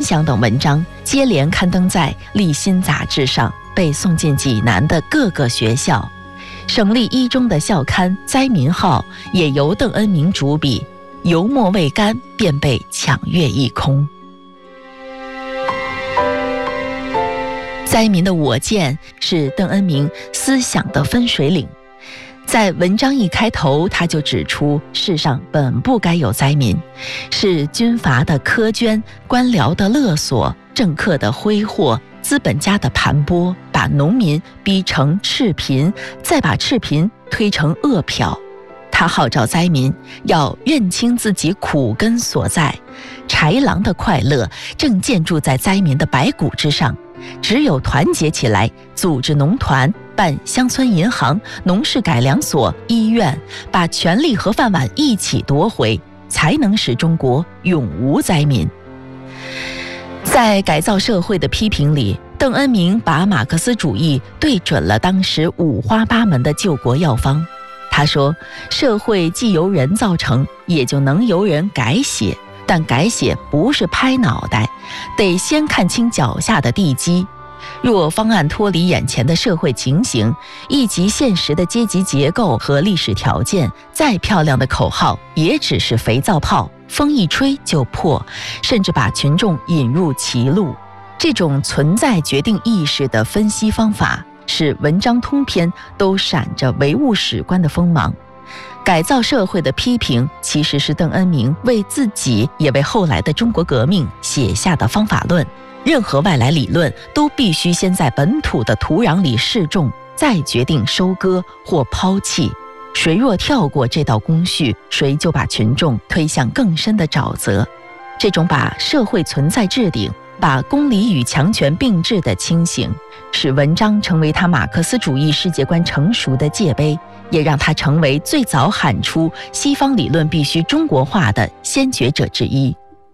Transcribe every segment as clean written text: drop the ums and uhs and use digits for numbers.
想等文章接连刊登在《立新》杂志上，被送进济南的各个学校。省立一中的校刊《灾民号》也由邓恩铭主笔，油墨未干便被抢阅一空。灾民的我见是邓恩铭思想的分水岭。在文章一开头，他就指出世上本不该有灾民，是军阀的苛捐、官僚的勒索、政客的挥霍、资本家的盘剥，把农民逼成赤贫，再把赤贫推成饿殍。他号召灾民要认清自己苦根所在，豺狼的快乐正建筑在灾民的白骨之上。只有团结起来，组织农团、办乡村银行、农事改良所、医院，把权力和饭碗一起夺回，才能使中国永无灾民。在改造社会的批评里，邓恩铭把马克思主义对准了当时五花八门的救国药方。他说，社会既由人造成，也就能由人改写，但改写不是拍脑袋，得先看清脚下的地基。若方案脱离眼前的社会情形，以及现实的阶级结构和历史条件，再漂亮的口号也只是肥皂泡，风一吹就破，甚至把群众引入歧路。这种存在决定意识的分析方法，使文章通篇都闪着唯物史观的锋芒。改造社会的批评其实是邓恩铭为自己也为后来的中国革命写下的方法论。任何外来理论都必须先在本土的土壤里试种，再决定收割或抛弃。谁若跳过这道工序，谁就把群众推向更深的沼泽。这种把社会存在置顶，把公理与强权并置的清醒，使文章成为他马克思主义世界观成熟的界碑，也让他成为最早喊出西方理论必须中国化的先觉者之一。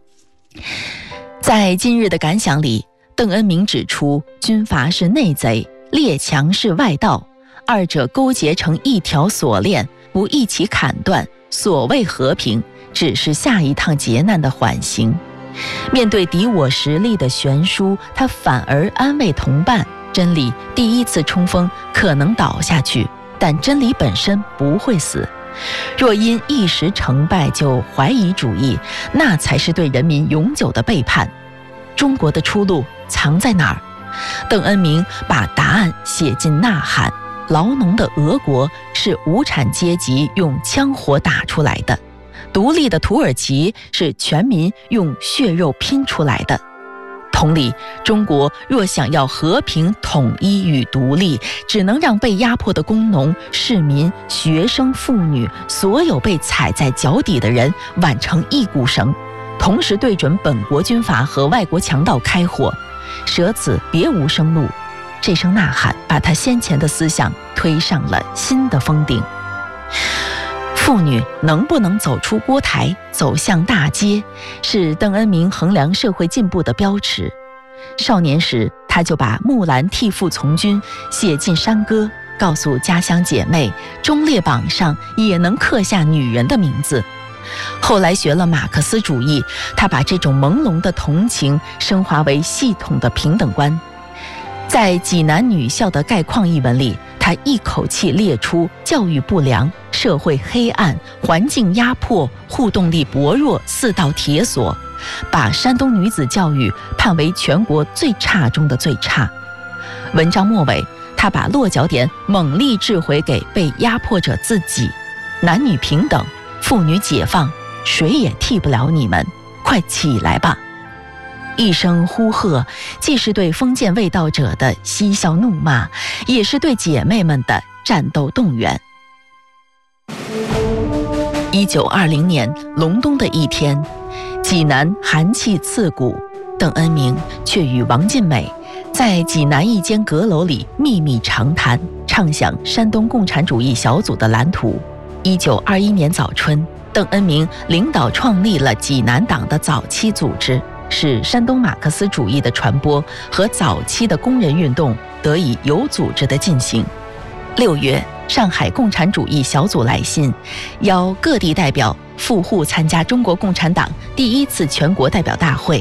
在今日的感想里，邓恩铭指出，军阀是内贼，列强是外道，二者勾结成一条锁链，不一起砍断，所谓和平，只是下一趟劫难的缓刑。面对敌我实力的悬殊，他反而安慰同伴，真理第一次冲锋可能倒下去，但真理本身不会死。若因一时成败就怀疑主义，那才是对人民永久的背叛。中国的出路藏在哪儿？邓恩铭把答案写进呐喊：劳农的俄国是无产阶级用枪火打出来的，独立的土耳其是全民用血肉拼出来的。同理，中国若想要和平、统一与独立，只能让被压迫的工农、市民、学生、妇女，所有被踩在脚底的人挽成一股绳，同时对准本国军阀和外国强盗开火，舍此别无生路。这声呐喊把他先前的思想推上了新的峰顶。妇女能不能走出锅台，走向大街，是邓恩铭衡量社会进步的标尺。少年时，他就把木兰替父从军写进山歌，告诉家乡姐妹，忠烈榜上也能刻下女人的名字。后来学了马克思主义，他把这种朦胧的同情升华为系统的平等观。在济南女校的概况一文里，他一口气列出教育不良、社会黑暗、环境压迫、互动力薄弱4道铁锁，把山东女子教育判为全国最差中的最差。文章末尾，他把落脚点猛力掷回给被压迫者自己：男女平等，妇女解放，谁也替不了你们，快起来吧！一声呼喝，既是对封建卫道者的嬉笑怒骂，也是对姐妹们的战斗动员。1920年隆冬的一天，济南寒气刺骨，邓恩铭却与王尽美在济南一间阁楼里秘密长谈，畅想山东共产主义小组的蓝图。1921年早春，邓恩铭领导创立了济南党的早期组织，使山东马克思主义的传播和早期的工人运动得以有组织的进行。6月，上海共产主义小组来信，邀各地代表赴沪参加中国共产党第1次全国代表大会。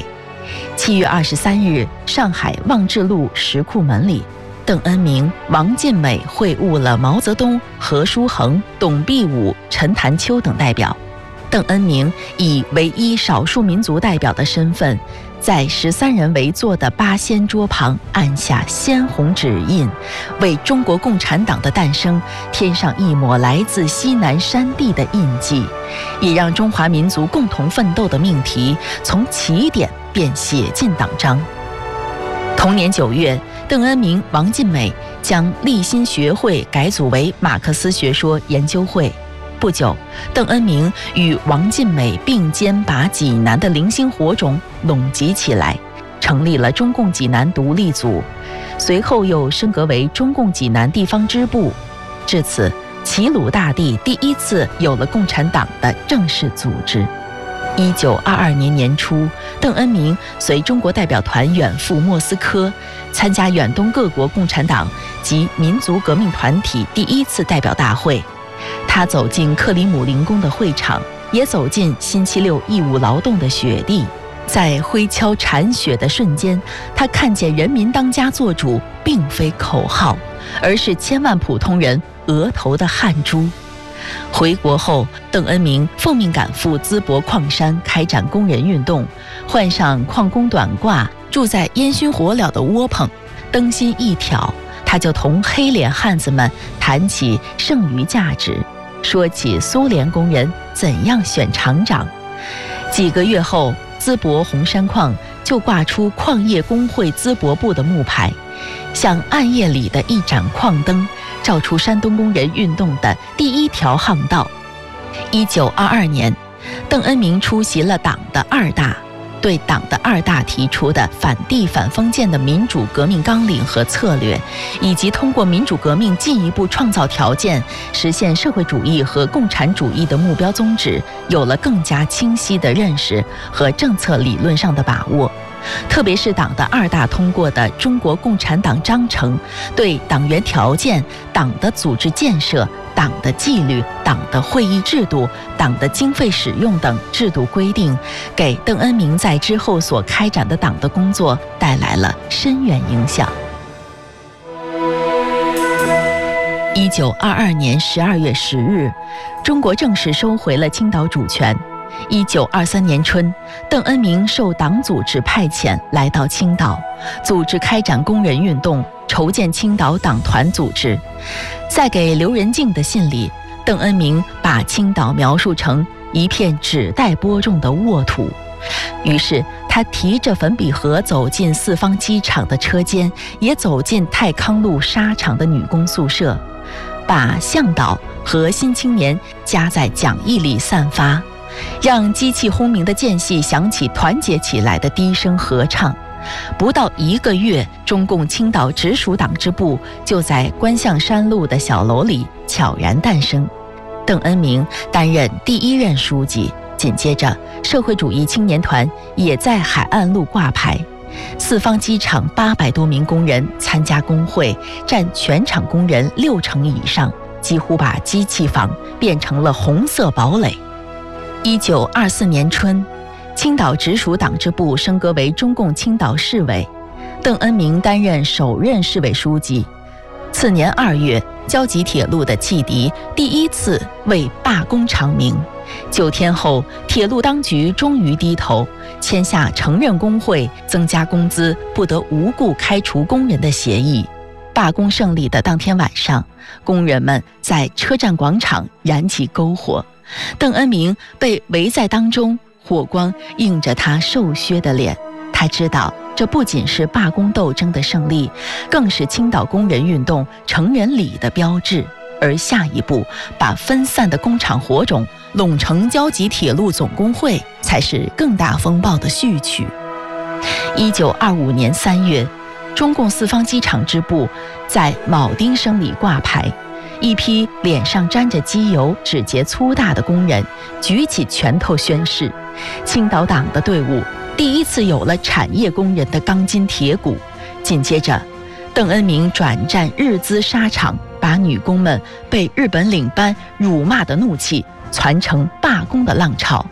7月23日，上海望志路石库门里，邓恩铭、王尽美会晤了毛泽东、何书衡、董必武、陈潭秋等代表。邓恩铭以唯一少数民族代表的身份，在13人围坐的八仙桌旁按下鲜红指印，为中国共产党的诞生添上一抹来自西南山地的印记，也让中华民族共同奋斗的命题从起点便写进党章。同年9月，邓恩铭、王尽美将立新学会改组为马克思学说研究会。不久，邓恩铭与王尽美并肩把济南的零星火种拢集起来，成立了中共济南独立组，随后又升格为中共济南地方支部。至此，齐鲁大地第一次有了共产党的正式组织。1922年年初，邓恩铭随中国代表团远赴莫斯科，参加远东各国共产党及民族革命团体第一次代表大会。他走进克里姆林宫的会场，也走进星期六义务劳动的雪地。在挥敲铲雪的瞬间，他看见人民当家作主并非口号，而是千万普通人额头的汗珠。回国后，邓恩铭奉命赶赴淄博矿山开展工人运动，换上矿工短褂，住在烟熏火燎的窝棚，灯芯一挑，他就同黑脸汉子们谈起剩余价值，说起苏联工人怎样选厂长。几个月后，淄博红山矿就挂出矿业工会淄博部的木牌，像暗夜里的一盏矿灯，照出山东工人运动的第一条航道。1922年，邓恩铭出席了党的二大，对党的二大提出的反帝反封建的民主革命纲领和策略，以及通过民主革命进一步创造条件，实现社会主义和共产主义的目标宗旨，有了更加清晰的认识和政策理论上的把握。特别是党的二大通过的《中国共产党章程》，对党员条件、党的组织建设、党的纪律、党的会议制度、党的经费使用等制度规定，给邓恩铭在之后所开展的党的工作带来了深远影响。1922年12月10日，中国正式收回了青岛主权。1923年春，邓恩铭受党组织派遣来到青岛，组织开展工人运动，筹建青岛党团组织。在给刘仁静的信里，邓恩铭把青岛描述成一片纸袋播种的沃土。于是他提着粉笔盒走进四方机场的车间，也走进泰康路纱厂的女工宿舍，把向导和新青年夹在讲义里散发，让机器轰鸣的间隙响起团结起来的低声合唱。不到1个月，中共青岛直属党支部就在观象山路的小楼里悄然诞生。邓恩铭担任第1任书记，紧接着社会主义青年团也在海岸路挂牌。四方机场800多名工人参加工会，占全场工人60%以上，几乎把机器房变成了红色堡垒。1924年春，青岛直属党支部升格为中共青岛市委，邓恩铭担任首任市委书记。次年2月，胶济铁路的汽笛第一次为罢工长鸣。9天后，铁路当局终于低头，签下承认工会增加工资、不得无故开除工人的协议。罢工胜利的当天晚上，工人们在车站广场燃起篝火，邓恩铭被围在当中，火光映着他瘦削的脸。他知道，这不仅是罢工斗争的胜利，更是青岛工人运动成人礼的标志。而下一步，把分散的工厂火种拢成胶济铁路总工会，才是更大风暴的序曲。1925年3月，中共四方机场支部在铆钉声里挂牌，一批脸上沾着机油、指节粗大的工人举起拳头宣誓，青岛党的队伍第一次有了产业工人的钢筋铁骨。紧接着，邓恩铭转战日资纱厂，把女工们被日本领班辱骂的怒气传成罢工的浪潮。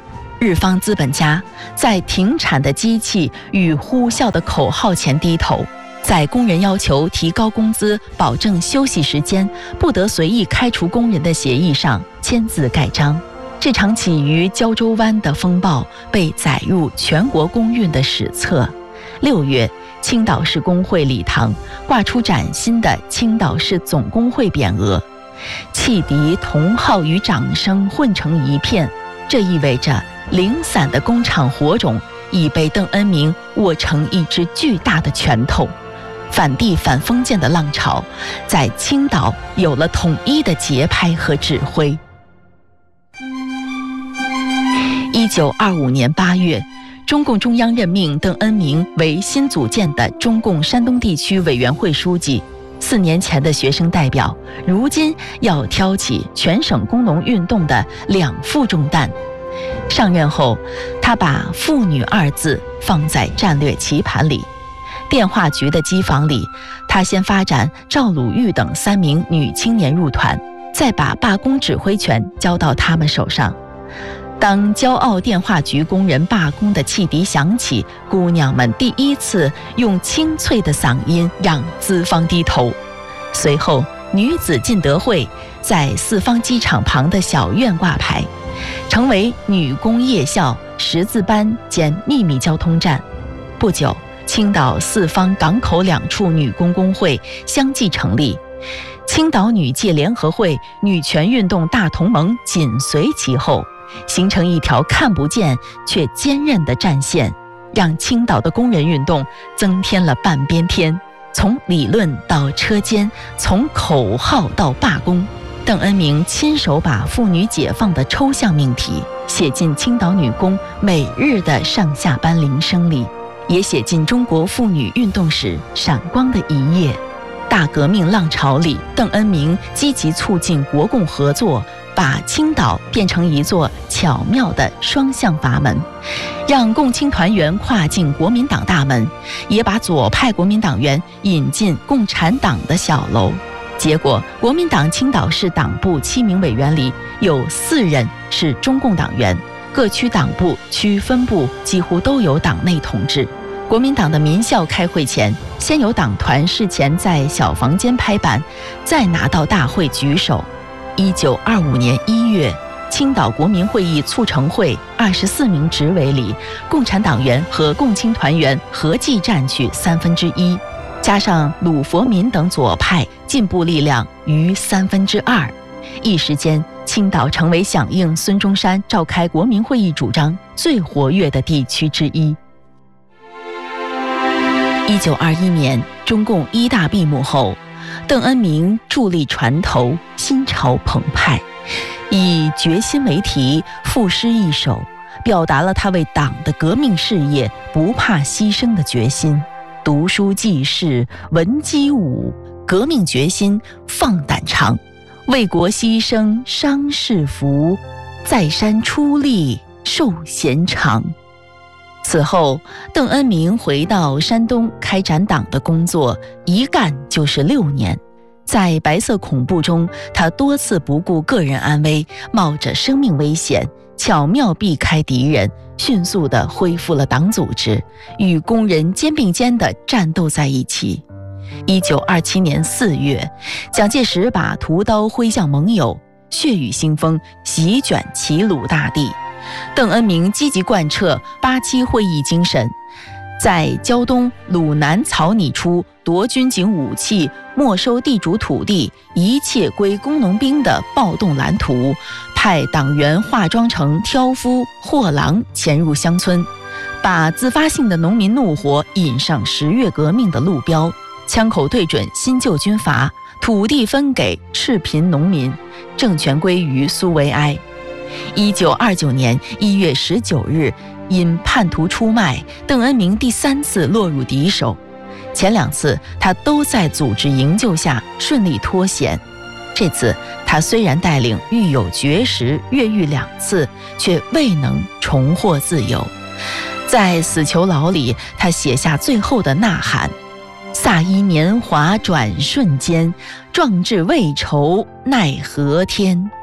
日方资本家在停产的机器与呼啸的口号前低头，在工人要求提高工资、保证休息时间、不得随意开除工人的协议上签字盖章。这场起于胶州湾的风暴被载入全国工运的史册。6月，青岛市工会礼堂挂出崭新的青岛市总工会匾额，汽笛、铜号与掌声混成一片，这意味着零散的工厂火种已被邓恩铭握成一只巨大的拳头。反帝反封建的浪潮在青岛有了统一的节拍和指挥。1925年8月，中共中央任命邓恩铭为新组建的中共山东地区委员会书记。4年前的学生代表，如今要挑起全省工农运动的2副重担。上任后，他把妇女2字放在战略棋盘里。电话局的机房里，他先发展赵鲁豫等3名女青年入团，再把罢工指挥权交到他们手上。当骄傲电话局工人罢工的汽笛响起，姑娘们第一次用清脆的嗓音让资方低头。随后，女子进德会在四方机场旁的小院挂牌，成为女工夜校识字班兼秘密交通站。不久，青岛四方港口2处女工工会相继成立，青岛女界联合会、女权运动大同盟紧随其后，形成一条看不见却坚韧的战线，让青岛的工人运动增添了半边天。从理论到车间，从口号到罢工，邓恩铭亲手把妇女解放的抽象命题写进青岛女工每日的上下班铃声里，也写进中国妇女运动史闪光的一页。大革命浪潮里，邓恩铭积极促进国共合作，把青岛变成一座巧妙的双向阀门，让共青团员跨进国民党大门，也把左派国民党员引进共产党的小楼。结果，国民党青岛市党部7名委员里有4人是中共党员，各区党部、区分部几乎都有党内同志。国民党的民校开会前，先由党团事前在小房间拍板，再拿到大会举手。1925年1月，青岛国民会议促成会24名执委里，共产党员和共青团员合计占据1/3，加上鲁佛民等左派进步力量逾2/3。一时间，青岛成为响应孙中山召开国民会议主张最活跃的地区之一。1921年，中共1大闭幕后，邓恩铭伫立船头，心潮澎湃，以决心为题赋诗一首，表达了他为党的革命事业不怕牺牲的决心。读书济世，闻鸡舞，革命决心放胆尝，为国牺牲伤世福，在山出力受贤长。此后，邓恩铭回到山东开展党的工作，一干就是6年。在白色恐怖中，他多次不顾个人安危，冒着生命危险，巧妙避开敌人，迅速地恢复了党组织，与工人肩并肩地战斗在一起。1927年4月，蒋介石把屠刀挥向盟友，血雨腥风席卷齐鲁大地。邓恩铭积极贯彻87会议精神，在胶东、鲁南草拟出夺军警武器、没收地主土地、一切归工农兵的暴动蓝图，派党员化妆成挑夫、货郎潜入乡村，把自发性的农民怒火引上10月革命的路标，枪口对准新旧军阀，土地分给赤贫农民，政权归于苏维埃。1929年1月19日，因叛徒出卖，邓恩铭第3次落入敌手。前2次他都在组织营救下顺利脱险。这次他虽然带领狱友绝食越狱2次，却未能重获自由。在死囚牢里，他写下最后的呐喊：飒衣年华转瞬间，壮志未酬奈何天。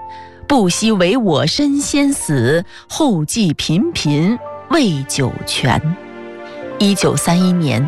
不惜为我身先死，后继频频为酒泉。1931年，